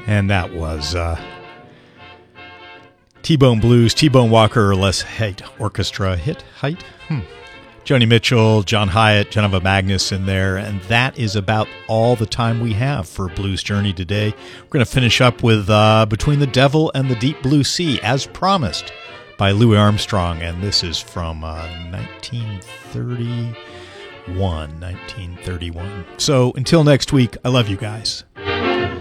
And that was T-Bone Blues, T-Bone Walker, or Les Height Orchestra. Height? Joni Mitchell, John Hyatt, Geneva Magnus in there, and that is about all the time we have for Blues Journey today. We're going to finish up with Between the Devil and the Deep Blue Sea, as promised, by Louis Armstrong, and this is from 1931. So until next week, I love you guys.